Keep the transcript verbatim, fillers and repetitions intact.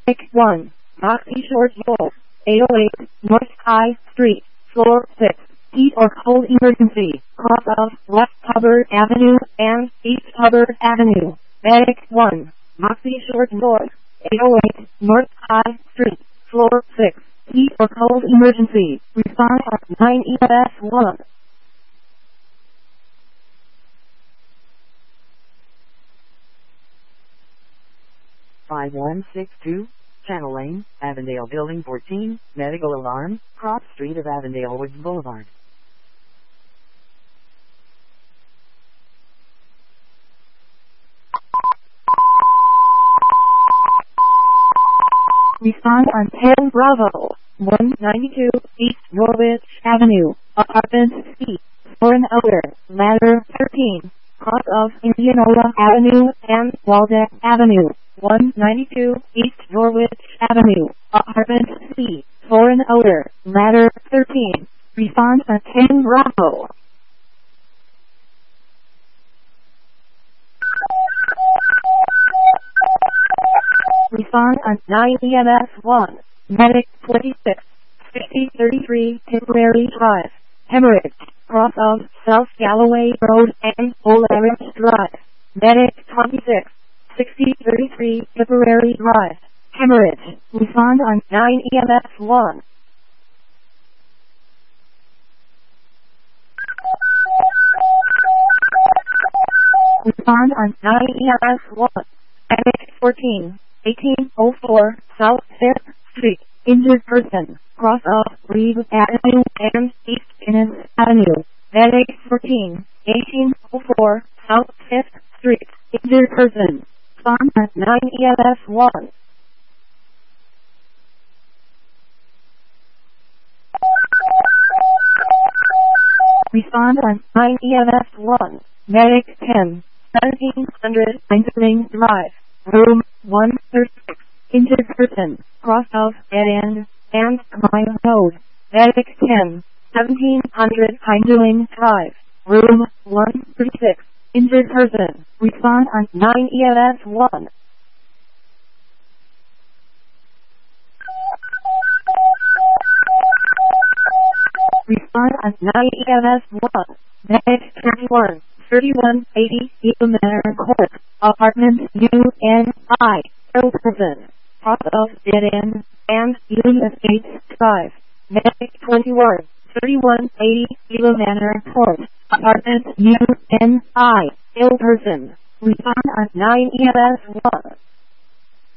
Medic one, Moxie Short Bowl, eight oh eight, North High Street, floor six. Heat or cold emergency, cross of West Hubbard Avenue and East Hubbard Avenue. Medic one, Moxie Short North, eight oh eight, North High Street, floor six. Heat or cold emergency, respond at nine E M S one. five one six two, Channel Lane, Avondale Building fourteen, medical alarm, cross street of Avondale Woods Boulevard. Respond on ten Bravo, one ninety-two East Norwich Avenue, Apartment C, Foreign Elder, Ladder thirteen, cross of Indianola Avenue and Waldeck Avenue, one ninety-two East Norwich Avenue, Apartment C, Foreign Elder, Ladder thirteen. Respond on ten Bravo. Respond on nine E M S one, Medic twenty-six, sixty thirty-three Tipperary Drive, Hemorrhage, cross of South Galloway Road and Polaris Drive. Medic twenty-six, sixty thirty-three Tipperary Drive, Hemorrhage. Respond on nine E M S one. Respond on nine E M S one, Medic fourteen, eighteen oh four South fifth Street, injured person, cross of Reeve Avenue and East Innes Avenue. Medic fourteen, eighteen oh four South fifth Street, injured person. Respond at nine E M S one. Respond on nine E M S one, Medic ten, seventeen hundred Einstein Drive, room one thirty-six, injured person, cross of Dead End and Mine Road. Medic ten, seventeen hundred Heindeling Drive, room one thirty-six, injured person. Respond on nine E M S one. Respond on nine E M S one. Medic twenty-one, thirty-one eighty Eagle Manor Court, Apartment U N I, Hilton, cross of Dead End and Ealing Estates Drive. Medic twenty-one, thirty-one eighty Eagle Manor Court, Apartment U N I, Hilton. Respond on nine E M S one.